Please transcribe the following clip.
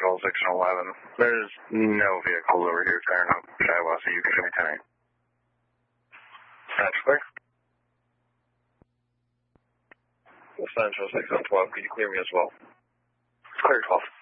Central 6 and 11. There's no vehicles over here turning up Shiawassee, so you can give me 10-8. That's clear. Los Angeles 6 and 12, could you clear me as well? Clear 12.